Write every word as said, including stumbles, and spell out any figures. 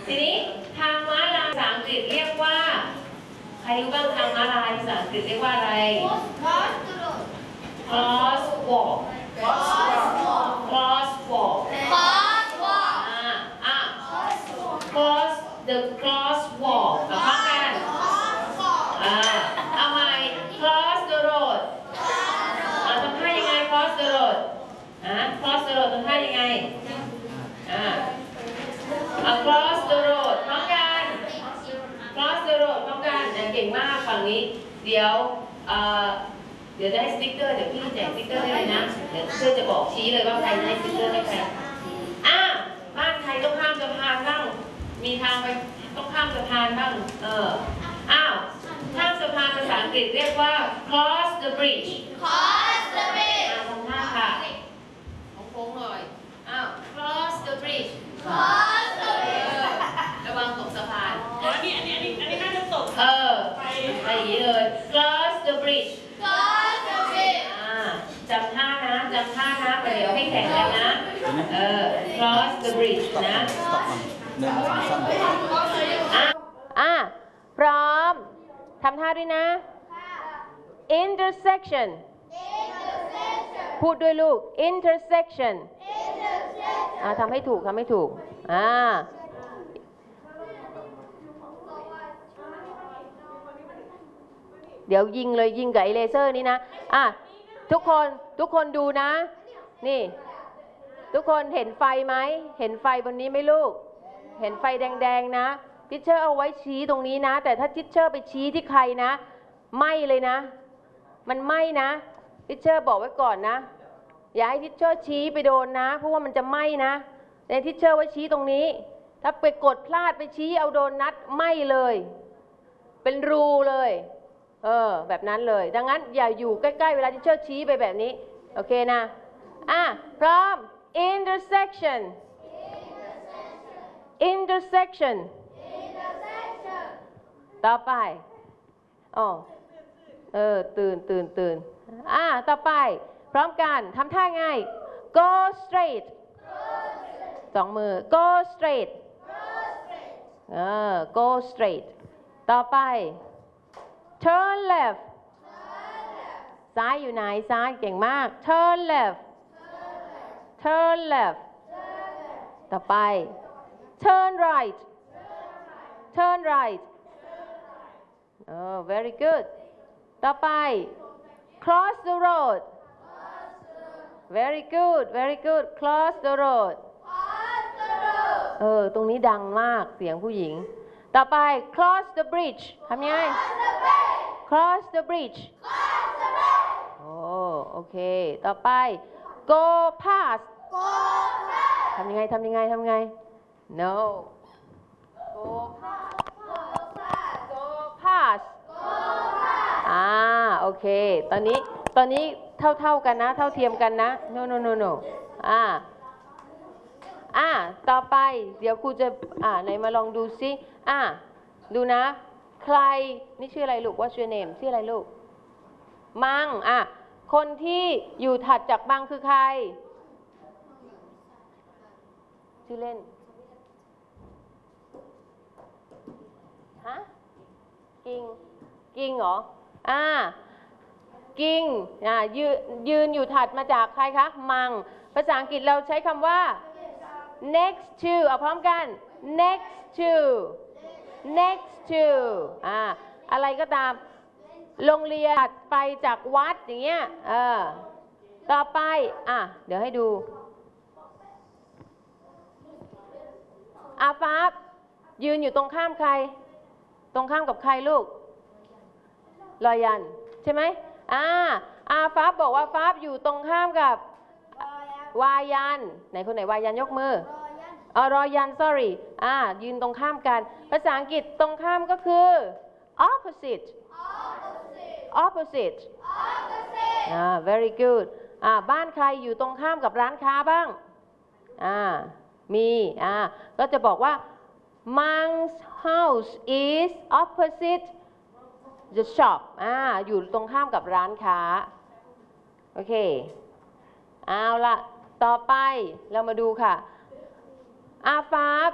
ทีนี้ทางม้าลายภาษาอังกฤษเรียกว่าใครรู้บ้างทางม้าลายภาษาอังกฤษเรียกว่าอะไร crosswalk crosswalk crosswalk อ่าอ่ะ cross the crosswalk กับพร้อมกันอ่าเอาใหม่ cross the road อ่าทำท่ายังไง cross the road อ่า cross the road ทำท่ายังไงอ่า across the road พร้อมกัน cross the road พร้อมกันเก่งมากฝั่งนี้เดี๋ยวเอ่อเดี๋ยวได้สติ๊กเกอร์เดี๋ยวพี่แจกสติ๊กเกอร์ให้เลยนะเดี๋ยวเพื่อจะบอกชี้เลยว่าใครได้สติ๊กเกอร์ให้ใครอ่ะบ้านใครต้องข้ามสะพานบ้างมีทางไปต้องข้ามสะพานบ้างเอออ้าวข้ามสะพานภาษาอังกฤษเรียกว่า cross the bridge cross the bridge อ่าทำท่าค่ะโค้งๆหน่อยอ้าว cross the bridge cross the bridge ระวังตกสะพานอ๋ออันนี้อันนี้อันนี้อันนี้น่าจะตกเออไปอย่างนี้เลย cross the bridge cross the bridge อ่าจำท่านะจำท่านะเดี๋ยวให้แข่งกันนะเออ cross the bridge นะอ่ะอ่ะพร้อมทำท่าด้วยนะ intersection พูดด้วยลูก intersection อ่าทำให้ถูกทำให้ถูกอ่าเดี๋ยวยิงเลยยิงกับไอเลเซอร์นี้นะอ่ะทุกคนทุกคนดูนะนี่ทุกคนเห็นไฟไหมเห็นไฟบนนี้ไหมลูกเห็นไฟแดงๆนะทิชเชอร์เอาไว้ชี้ตรงนี้นะแต่ถ้าทิชเชอร์ไปชี้ที่ใครนะไหม้เลยนะมันไหม้นะทิชเชอร์บอกไว้ก่อนนะอย่าให้ทิชเชอร์ชี้ไปโดนนะเพราะว่ามันจะไหม้นะแต่ทิชเชอร์ไว้ชี้ตรงนี้ถ้าไปกดพลาดไปชี้เอาโดนนัดไหม้เลยเป็นรูเลยเออแบบนั้นเลยดังนั้นอย่าอยู่ใกล้ๆเวลาที่เชิดชี้ไปแบบนี้โอเคนะอ่ะพร้อม intersection intersection ต่อไปอ๋อเออตื่นตื่นตื่นอ่ะต่อไปพร้อมกันทำท่าไง go straight สองมือ go straight เออ go straight ต่อไปturn left ซ้ายอยู่ไหนซ้ายเก่งมาก turn left turn left ต่อไป turn right turn right เออ very good ต่อไป cross the road very good very good cross the road เออตรงนี้ดังมากเสียงผู้หญิงต่อไป cross the bridge ทำยังไงcross the bridge โอ้โอเคต่อไป go past ทำยังไงทำยังไงทำยังไง no go past go past อ่าโอเคตอนนี้ตอนนี้เท่าเท่ากันนะเท่าเทียมกันนะ no no no no อ่าอ่าต่อไปเดี๋ยวครูจะอ่าไหนมาลองดูซิอ่าดูนะใครนี่ชื่ออะไรลูก What's your name ชื่ออะไรลูกมังอ่ะคนที่อยู่ถัดจากมังคือใครชื่อเล่นฮะกิงกิงเหรออ่ากิงอ่ายืนยืนอยู่ถัดมาจากใครคะมังภาษาอังกฤษเราใช้คำว่า next to เอาพร้อมกัน next to next to อ่าอะไรก็ตามโรงเรียนถัดไปจากวัดอย่างเงี้ยเออต่อไปอ่ะเดี๋ยวให้ดูอาฟ้ายืนอยู่ตรงข้ามใครตรงข้ามกับใครลูกรอยันใช่ไหมอ่าอาฟ้าบอกว่าฟ้าอยู่ตรงข้ามกับวายันไหนคนไหนวายันยกมืออ๋อรอยัน sorry อ่ายืนตรงข้ามกันภาษาอังกฤษตรงข้ามก็คือ opposite opposite อ่า very good อ่าบ้านใครอยู่ตรงข้ามกับร้านค้าบ้างอ่ามีอ่าก็จะบอกว่า Mang's house is opposite the shop อ่าอยู่ตรงข้ามกับร้านค้าโอเคเอาละต่อไปเรามาดูค่ะอาฟ้า